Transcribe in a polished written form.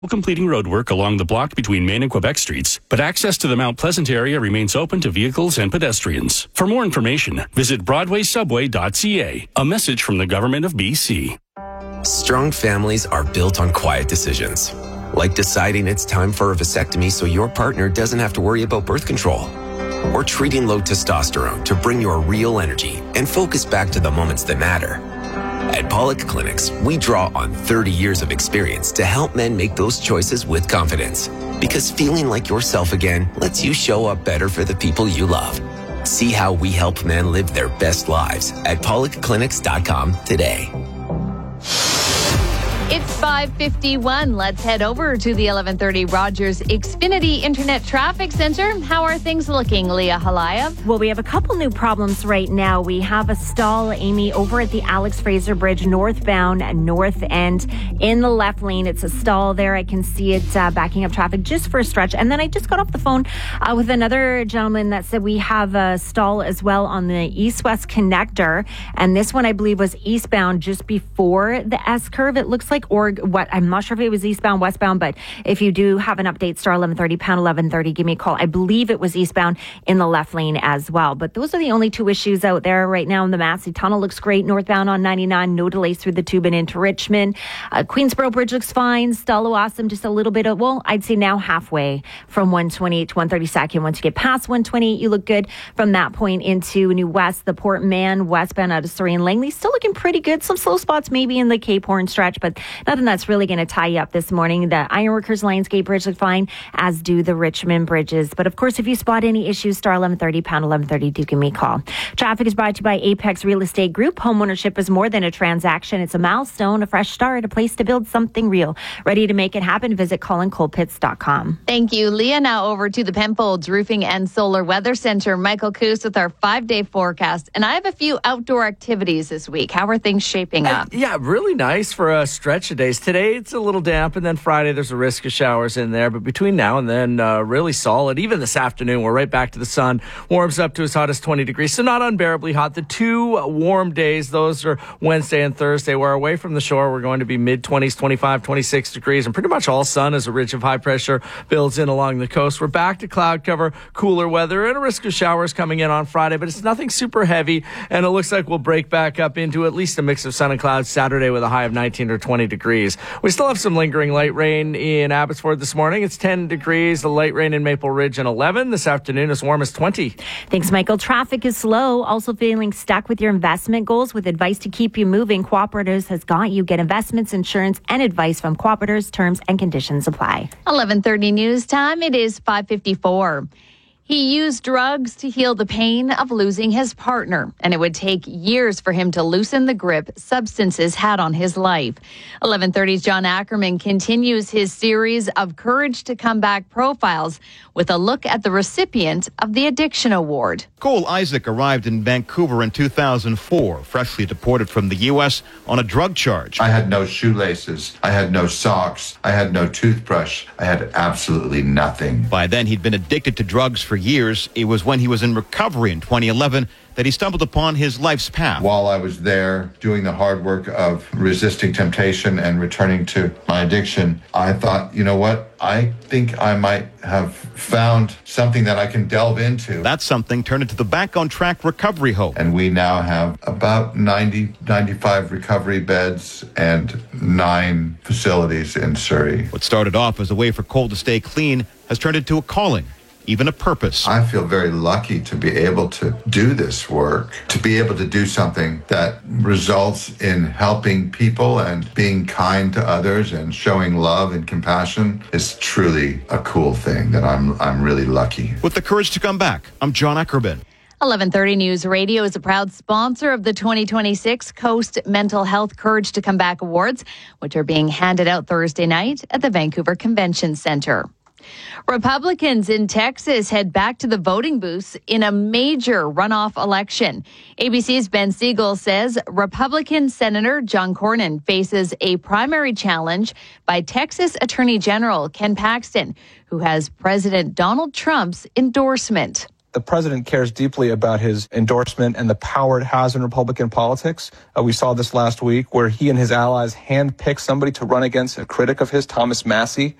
completing roadwork along the block between Main and Quebec Streets, but access to the Mount Pleasant area remains open to vehicles and pedestrians. For more information, visit broadwaysubway.ca. A message from the Government of BC. Strong families are built on quiet decisions, like deciding it's time for a vasectomy so your partner doesn't have to worry about birth control, or treating low testosterone to bring your real energy and focus back to the moments that matter. At Pollock Clinics, we draw on 30 years of experience to help men make those choices with confidence. Because feeling like yourself again lets you show up better for the people you love. See how we help men live their best lives at PollockClinics.com today. It's 5:51. Let's head over to the 1130 Rogers Xfinity Internet Traffic Center. How are things looking, Leah Halayev? Well, we have a couple new problems right now. We have a stall, Amy, over at the Alex Fraser Bridge, northbound north end. In the left lane, it's a stall there. I can see it backing up traffic just for a stretch. And then I just got off the phone with another gentleman that said we have a stall as well on the east-west connector. And this one, I believe, was eastbound just before the S-curve, it looks like. Or what, I'm not sure if it was eastbound, westbound, but if you do have an update, star 1130, pound 1130, give me a call. I believe it was eastbound in the left lane as well. But those are the only two issues out there right now. In the Massey Tunnel looks great. Northbound on 99, no delays through the tube and into Richmond. Queensboro Bridge looks fine. Stalo awesome, just a little bit of, well, I'd say now halfway from 128 to 132nd. Once you get past 128, you look good from that point into New West. The Port Mann westbound out of Surrey and Langley still looking pretty good. Some slow spots maybe in the Cape Horn stretch, but nothing that's really going to tie you up this morning. The Ironworkers Lionsgate Bridge look fine, as do the Richmond bridges. But of course, if you spot any issues, star 1130, pound 1130, do give me a call. Traffic is brought to you by Apex Real Estate Group. Homeownership is more than a transaction. It's a milestone, a fresh start, a place to build something real. Ready to make it happen? Visit ColinColdpits.com. Thank you, Leah. Now over to the Penfolds Roofing and Solar Weather Center. Michael Coos with our 5-day forecast. And I have a few outdoor activities this week. How are things shaping up? Yeah, really nice for a stretch of days. Today, it's a little damp, and then Friday, there's a risk of showers in there. But between now and then, really solid. Even this afternoon, we're right back to the sun. Warms up to as hot as 20 degrees, so not unbearably hot. The two warm days, those are Wednesday and Thursday. We're away from the shore. We're going to be mid-20s, 25, 26 degrees, and pretty much all sun as a ridge of high pressure builds in along the coast. We're back to cloud cover, cooler weather, and a risk of showers coming in on Friday, but it's nothing super heavy, and it looks like we'll break back up into at least a mix of sun and clouds Saturday with a high of 19 or 20 degrees. We still have some lingering light rain in Abbotsford this morning. It's 10 degrees. The light rain in Maple Ridge and 11. This afternoon as warm as 20. Thanks, Michael. Traffic is slow. Also feeling stuck with your investment goals? With advice to keep you moving, Cooperatives has got you. Get investments, insurance, and advice from Cooperatives. Terms and conditions apply. 11:30 news time. It is 5:54. He used drugs to heal the pain of losing his partner, and it would take years for him to loosen the grip substances had on his life. 11:30's John Ackerman continues his series of Courage to Come Back profiles with a look at the recipient of the Addiction Award. Cole Isaac arrived in Vancouver in 2004, freshly deported from the U.S. on a drug charge. I had no shoelaces. I had no socks. I had no toothbrush. I had absolutely nothing. By then, he'd been addicted to drugs for years. It was when he was in recovery in 2011 that he stumbled upon his life's path. While I was there doing the hard work of resisting temptation and returning to my addiction, I thought, you know what? I think I might have found something that I can delve into. That something turned into the Back on Track Recovery Home. And we now have about 95 recovery beds and 9 facilities in Surrey. What started off as a way for Cole to stay clean has turned into a calling, even a purpose. I feel very lucky to be able to do this work, to be able to do something that results in helping people and being kind to others and showing love and compassion is truly a cool thing that I'm really lucky. With the courage to come back, I'm John Ackerman. 1130 News Radio is a proud sponsor of the 2026 Coast Mental Health Courage to Come Back Awards, which are being handed out Thursday night at the Vancouver Convention Centre. Republicans in Texas head back to the voting booths in a major runoff election. ABC's Ben Siegel says Republican Senator John Cornyn faces a primary challenge by Texas Attorney General Ken Paxton, who has President Donald Trump's endorsement. The president cares deeply about his endorsement and the power it has in Republican politics. We saw this last week where he and his allies handpicked somebody to run against a critic of his, Thomas Massie,